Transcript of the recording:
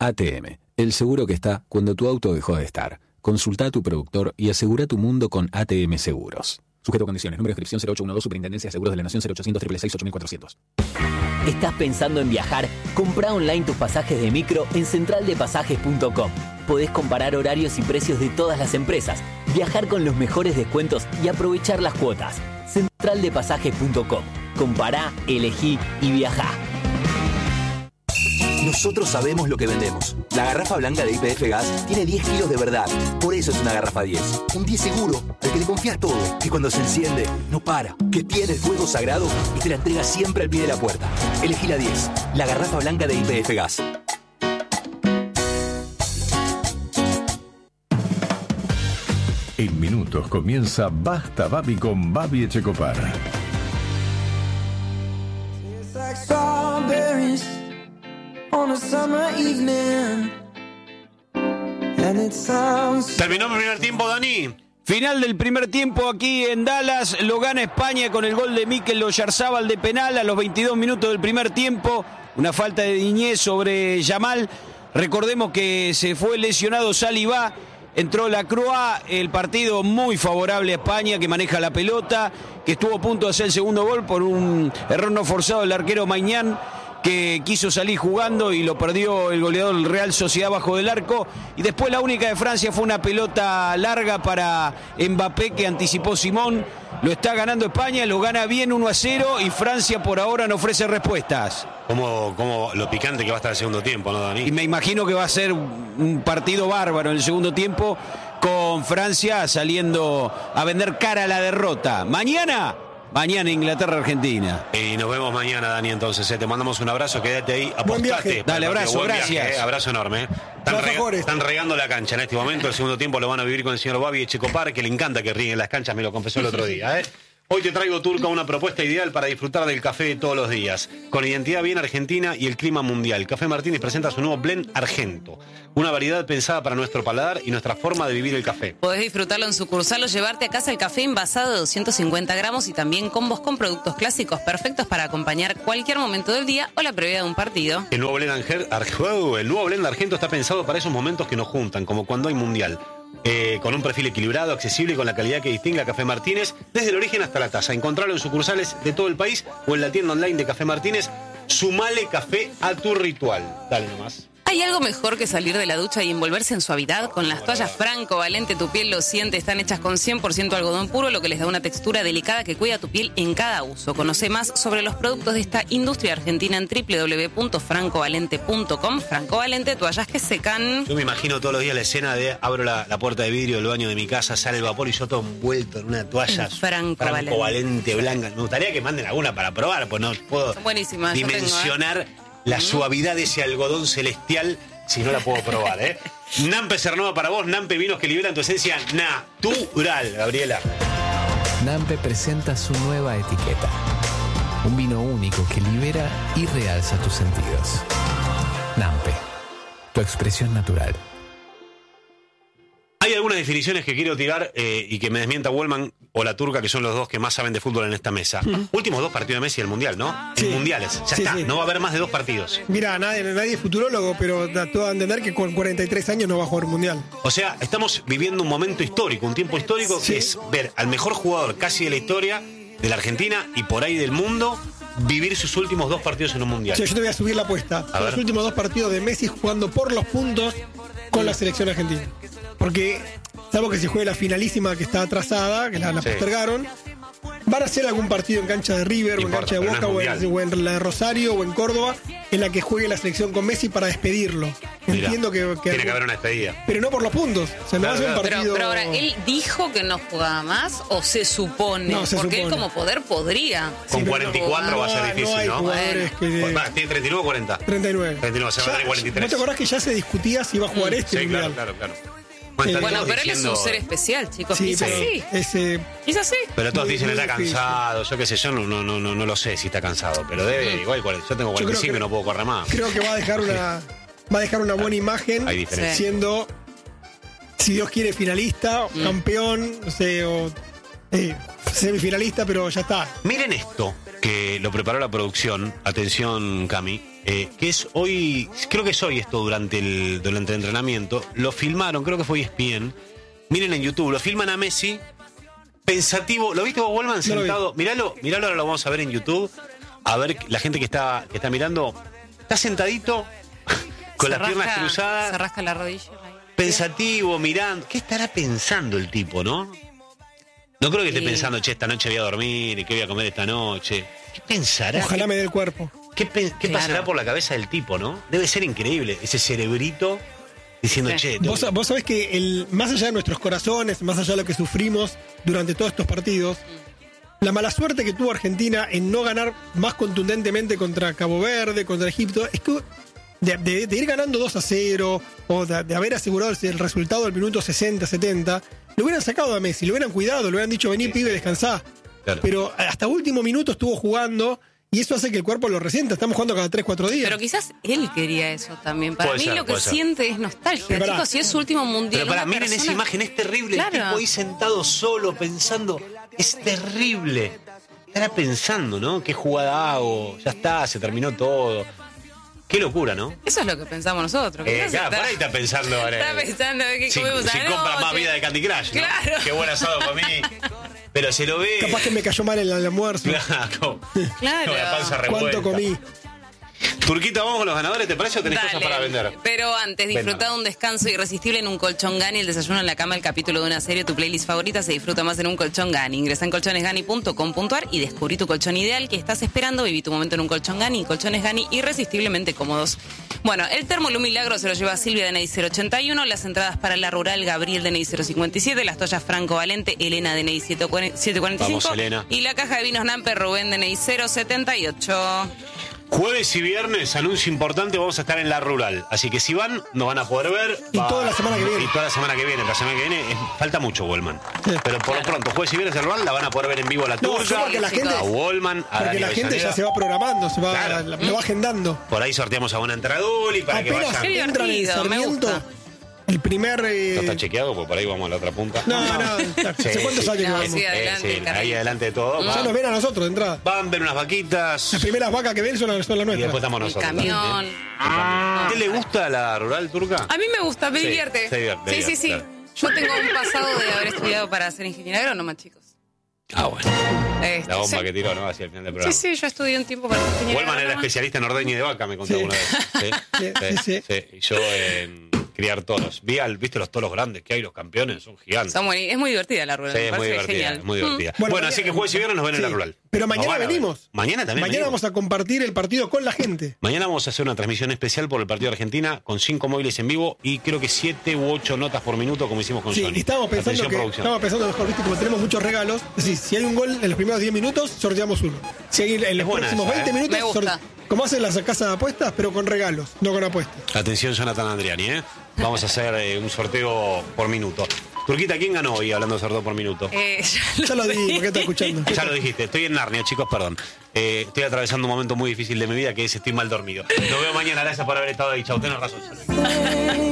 ATM, el seguro que está cuando tu auto dejó de estar. Consulta a tu productor y asegura tu mundo con ATM Seguros. Sujeto a condiciones. Número de inscripción 0812 Superintendencia de Seguros de la Nación 0800 666 8400. ¿Estás pensando en viajar? Comprá online tus pasajes de micro en centraldepasajes.com. Podés comparar horarios y precios de todas las empresas, viajar con los mejores descuentos y aprovechar las cuotas. Centraldepasajes.com. Compará, elegí y viajá. Nosotros sabemos lo que vendemos. La garrafa blanca de YPF Gas tiene 10 kilos de verdad. Por eso es una garrafa 10. Un 10 seguro, al que le confías todo. Que cuando se enciende, no para. Que tiene el fuego sagrado y te la entrega siempre al pie de la puerta. Elegí la 10. La garrafa blanca de YPF Gas. En minutos comienza Basta Babi con Babi Echecopar. Terminó el primer tiempo, Dani. Final del primer tiempo aquí en Dallas, lo gana España con el gol de Mikel Oyarzábal de penal a los 22 minutos del primer tiempo, una falta de Diñé sobre Yamal. Recordemos que se fue lesionado Saliba, entró Lacroix, el partido muy favorable a España, que maneja la pelota, que estuvo a punto de hacer el segundo gol por un error no forzado del arquero Maignan, que quiso salir jugando y lo perdió el goleador del Real Sociedad bajo del arco. Y después la única de Francia fue una pelota larga para Mbappé que anticipó Simón. Lo está ganando España, lo gana bien 1-0 y Francia por ahora no ofrece respuestas. Como lo picante que va a estar el segundo tiempo, ¿no, Dani? Y me imagino que va a ser un partido bárbaro en el segundo tiempo, con Francia saliendo a vender cara a la derrota. Mañana Inglaterra-Argentina. Y nos vemos mañana, Dani, entonces. Te mandamos un abrazo, quédate ahí, apostate. Dale, abrazo, buen gracias. Viaje, abrazo enorme. Están regando la cancha en este momento. El segundo tiempo lo van a vivir con el señor Babi Echecopar, que le encanta que ríen las canchas, me lo confesó el otro día, Hoy te traigo, Turca, una propuesta ideal para disfrutar del café de todos los días. Con identidad bien argentina y el clima mundial. Café Martínez presenta su nuevo blend Argento. Una variedad pensada para nuestro paladar y nuestra forma de vivir el café. Podés disfrutarlo en sucursal o llevarte a casa el café envasado de 250 gramos y también combos con productos clásicos perfectos para acompañar cualquier momento del día o la previa de un partido. El nuevo blend Argento está pensado para esos momentos que nos juntan, como cuando hay mundial. Con un perfil equilibrado, accesible y con la calidad que distingue a Café Martínez desde el origen hasta la taza. Encontrarlo en sucursales de todo el país o en la tienda online de Café Martínez. Sumale café a tu ritual. Dale nomás. ¿Hay algo mejor que salir de la ducha y envolverse en suavidad? Con las toallas Franco Valente tu piel lo siente, están hechas con 100% algodón puro, lo que les da una textura delicada que cuida tu piel en cada uso. Conoce más sobre los productos de esta industria argentina en www.francovalente.com. Franco Valente, toallas que secan. Yo me imagino todos los días la escena de abro la puerta de vidrio del baño de mi casa, sale el vapor y yo todo envuelto en una toalla Franco Valente blanca. Me gustaría que manden alguna para probar, pues no puedo dimensionar la suavidad de ese algodón celestial si no la puedo probar, Nampe Cernova para vos, Nampe vinos que liberan tu esencia natural, Gabriela. Nampe presenta su nueva etiqueta. Un vino único que libera y realza tus sentidos. Nampe, tu expresión natural. Hay algunas definiciones que quiero tirar y que me desmienta Wellman o la Turca, que son los dos que más saben de fútbol en esta mesa. Últimos 2 partidos de Messi del Mundial, ¿no? Sí. En mundiales. Ya está, no va a haber más de 2 partidos. Mira, nadie es futurólogo, pero todo a entender que con 43 años no va a jugar un Mundial. O sea, estamos viviendo un momento histórico, un tiempo histórico que es ver al mejor jugador casi de la historia de la Argentina y por ahí del mundo vivir sus últimos 2 partidos en un Mundial. Yo te voy a subir la apuesta. Los últimos 2 partidos de Messi jugando por los puntos con la selección argentina. Porque, salvo que se juegue la finalísima que está atrasada, que la postergaron, van a hacer algún partido en cancha de River, o en cancha de Boca, o en la de Rosario, o en Córdoba, en la que juegue la selección con Messi para despedirlo. Mirá, Entiendo que tiene que haber una despedida. Pero no por los puntos. O sea, no va a ser un partido. Pero ahora, ¿él dijo que no jugaba más o se supone? No, se Porque supone. él como poder podría. Con 44 va a ser difícil, hay ¿no? jugadores que... ¿Tiene 39 o 40? 39. 39, se va a tener 43. ¿No te acordás que ya se discutía si iba a jugar este Sí, Mundial? claro. Bueno, pero él es un ser especial, chicos. Sí, es así. Es así. Pero todos dicen muy está difícil. cansado, yo qué sé, yo no lo sé si está cansado, pero debe, igual, yo tengo 45 y no puedo correr más. Creo que va a dejar una buena imagen, Hay diferencia. siendo, si Dios quiere, finalista, campeón, no sé, o semifinalista, pero ya está. Miren esto, que lo preparó la producción. Atención, Cami. Que es hoy, creo que es hoy esto durante el entrenamiento. Lo filmaron, creo que fue ESPN. Miren en YouTube, lo filman a Messi, pensativo. ¿Lo viste vos, Goldman, sentado? Míralo, ahora lo vamos a ver en YouTube. A ver, la gente que está mirando, está sentadito, con las piernas cruzadas. Se rasca la rodilla. Pensativo, mirando. ¿Qué estará pensando el tipo, no? No creo que esté pensando, esta noche voy a dormir y qué voy a comer esta noche. ¿Qué pensará? Ojalá me dé el cuerpo. ¿Qué pasará por la cabeza del tipo, no? Debe ser increíble, ese cerebrito diciendo, Vos sabés que más allá de nuestros corazones, más allá de lo que sufrimos durante todos estos partidos, la mala suerte que tuvo Argentina en no ganar más contundentemente contra Cabo Verde, contra Egipto, es que de ir ganando 2-0 o de haber asegurado el resultado del minuto 60, 70, lo hubieran sacado a Messi, lo hubieran cuidado, le hubieran dicho, vení, pibe, descansá. Claro. Pero hasta último minuto estuvo jugando y eso hace que el cuerpo lo resienta. Estamos jugando cada 3-4 días. Pero quizás él quería eso también. Para mí lo que siente es nostalgia. Chicos, si es su último mundial. Pero miren esa imagen, es terrible. Claro. El tipo ahí sentado solo, pensando, es terrible. Estará pensando, ¿no? ¿Qué jugada hago? Ya está, se terminó todo. Qué locura, ¿no? Eso es lo que pensamos nosotros. Claro, por ahí está pensando ahora. Está pensando que comemos si compra más vida de Candy Crush, ¿no? Claro. Qué buen asado comí. Pero se lo ve. Capaz que me cayó mal el almuerzo. Claro. La panza revuelta. ¿Cuánto comí? Turquita, vamos con los ganadores, ¿te parece o tenés cosas para vender? Pero antes, disfruta de un descanso irresistible en un colchón Gani, el desayuno en la cama, el capítulo de una serie, tu playlist favorita se disfruta más en un colchón Gani. Ingresa en colchonesgani.com.ar y descubrí tu colchón ideal que estás esperando. Viví tu momento en un colchón Gani. Colchones Gani irresistiblemente cómodos. Bueno, el termo Lu Milagro se lo lleva Silvia de Ney 081, las entradas para la rural Gabriel de Ney 057, las toallas Franco Valente, Elena de Ney 745 Vamos, Elena. Y la caja de vinos Nampe Rubén de Ney 078. Jueves y viernes, anuncio importante, vamos a estar en la rural. Así que si van, nos van a poder ver. Y toda la semana que viene. Y toda la semana que viene. La semana que viene falta mucho, Goldman. Sí. Pero por lo pronto, jueves y viernes en la rural la van a poder ver en vivo a la Turca, a Goldman, a porque la gente ya se va programando, lo va agendando. Por ahí sorteamos a una entradul y para que vayan. Qué divertido, me gusta. El primer... ¿No está chequeado? Porque por ahí vamos a la otra punta. No. ¿Hace cuántos años que vamos? Sí, adelante, ahí adelante de todo. Ya nos ven a nosotros de entrada. Van a ver unas vaquitas. Las primeras vacas que ven son las nuestras. Y después estamos nosotros. El camión. ¿Qué le gusta a la rural turca? A mí me gusta, me divierte. Se divierte. Sí. Claro. Yo tengo un pasado de haber estudiado para ser ingeniera agrónoma, chicos. Ah, bueno. La bomba que tiró, ¿no? Hacia el final del programa. Sí, yo estudié un tiempo para ser ingeniera agrónoma. Goldman era especialista en ordeñe de vaca, me contó alguna vez. Sí. Y yo en criar toros. ¿Viste los toros grandes que hay, los campeones? Son gigantes. Es muy divertida la rural. Sí, es muy divertida. Bueno, así que jueves y viernes nos ven en la rural. Pero mañana venimos. Mañana también. Mañana vamos a compartir el partido con la gente. Mañana vamos a hacer una transmisión especial por el partido de Argentina con 5 móviles en vivo y creo que 7 u 8 notas por minuto como hicimos con Sony. Sí, estábamos pensando mejor, viste, como tenemos muchos regalos. Es decir, si hay un gol en los primeros 10 minutos, sorteamos uno. Si hay en los próximos 20 minutos, como hacen las casas de apuestas, pero con regalos, no con apuestas. Atención, Jonathan Andriani, Vamos a hacer un sorteo por minuto. Turquita, ¿quién ganó hoy hablando de sorteo por minuto? Ya lo dije, ¿por qué estás escuchando? Ya lo dijiste, estoy en Narnia, chicos, perdón. Estoy atravesando un momento muy difícil de mi vida que es estoy mal dormido. Lo veo mañana, gracias por haber estado ahí, chau, tenés razón.